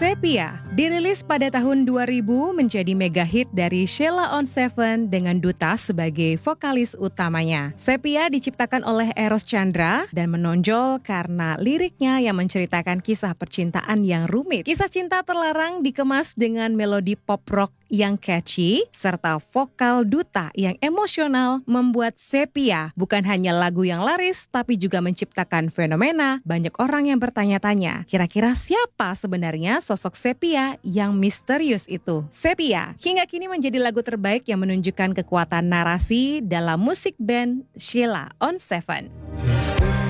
Sepia dirilis pada tahun 2000 menjadi mega hit dari Sheila on 7 dengan Duta sebagai vokalis utamanya. Sepia diciptakan oleh Eros Chandra dan menonjol karena liriknya yang menceritakan kisah percintaan yang rumit. Kisah cinta terlarang dikemas dengan melodi pop rock yang catchy serta vokal Duta yang emosional membuat Sepia bukan hanya lagu yang laris tapi juga menciptakan fenomena banyak orang yang bertanya-tanya kira-kira siapa sebenarnya sosok Sepia yang misterius itu. Sepia hingga kini menjadi lagu terbaik yang menunjukkan kekuatan narasi dalam musik band Sheila on 7.